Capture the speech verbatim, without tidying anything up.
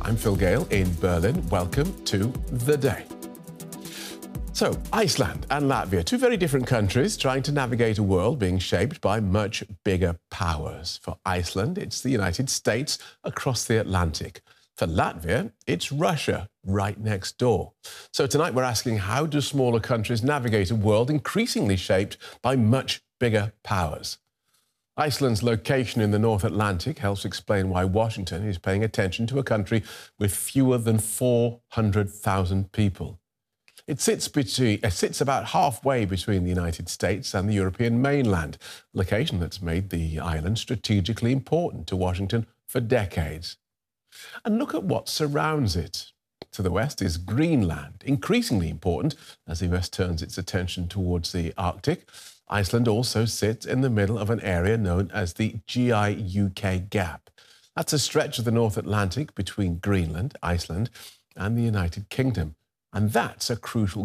I'm Phil Gale in Berlin. Welcome to The Day. So, Iceland and Latvia, two very different countries trying to navigate a world being shaped by much bigger powers. For Iceland, it's the United States across the Atlantic. For Latvia, it's Russia right next door. So tonight we're asking, how do smaller countries navigate a world increasingly shaped by much bigger powers? Iceland's location in the North Atlantic helps explain why Washington is paying attention to a country with fewer than four hundred thousand people. It sits, between, it sits about halfway between the United States and the European mainland, a location that's made the island strategically important to Washington for decades. And look at what surrounds it. To the west is Greenland, increasingly important as the U S turns its attention towards the Arctic. Iceland also sits in the middle of an area known as the G I U K Gap. That's a stretch of the North Atlantic between Greenland, Iceland, and the United Kingdom. And that's a crucial